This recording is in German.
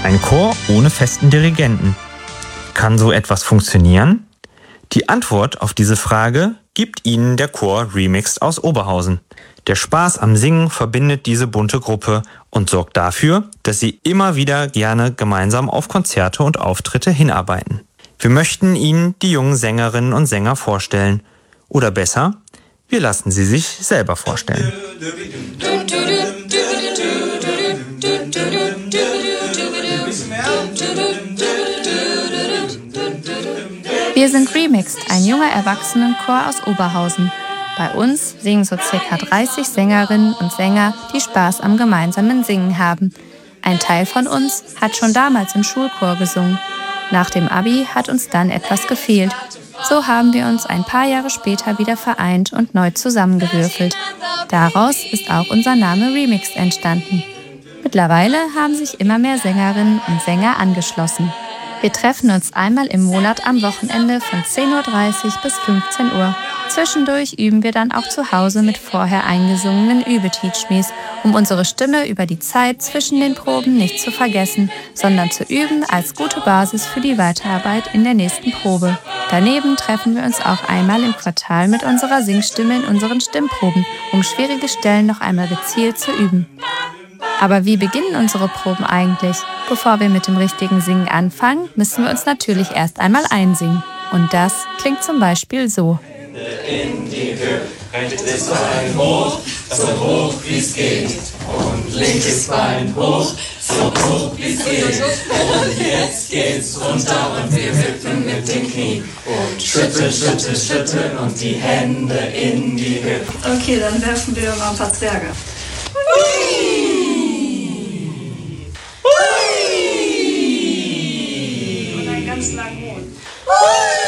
Ein Chor ohne festen Dirigenten. Kann so etwas funktionieren? Die Antwort auf diese Frage gibt Ihnen der Chor Remixed aus Oberhausen. Der Spaß am Singen verbindet diese bunte Gruppe und sorgt dafür, dass sie immer wieder gerne gemeinsam auf Konzerte und Auftritte hinarbeiten. Wir möchten Ihnen die jungen Sängerinnen und Sänger vorstellen. Oder besser, wir lassen sie sich selber vorstellen. Wir sind Remixed, ein junger Erwachsenenchor aus Oberhausen. Bei uns singen so ca. 30 Sängerinnen und Sänger, die Spaß am gemeinsamen Singen haben. Ein Teil von uns hat schon damals im Schulchor gesungen. Nach dem Abi hat uns dann etwas gefehlt. So haben wir uns ein paar Jahre später wieder vereint und neu zusammengewürfelt. Daraus ist auch unser Name Remixed entstanden. Mittlerweile haben sich immer mehr Sängerinnen und Sänger angeschlossen. Wir treffen uns einmal im Monat am Wochenende von 10:30 Uhr bis 15 Uhr. Zwischendurch üben wir dann auch zu Hause mit vorher eingesungenen Übe-Teach-Me's, um unsere Stimme über die Zeit zwischen den Proben nicht zu vergessen, sondern zu üben als gute Basis für die Weiterarbeit in der nächsten Probe. Daneben treffen wir uns auch einmal im Quartal mit unserer Singstimme in unseren Stimmproben, um schwierige Stellen noch einmal gezielt zu üben. Aber wie beginnen unsere Proben eigentlich? Bevor wir mit dem richtigen Singen anfangen, müssen wir uns natürlich erst einmal einsingen. Und das klingt zum Beispiel so. In die Höhe, rechtes Bein hoch, so hoch wie es geht. Und linkes Bein hoch, so hoch wie es geht. Und jetzt geht's runter und wir wippen mit den Knien. Und schütteln, schütteln, schütteln und die Hände in die Höhe. Okay, dann werfen wir mal ein paar Zwerge. Und einen ganz langen Hohn.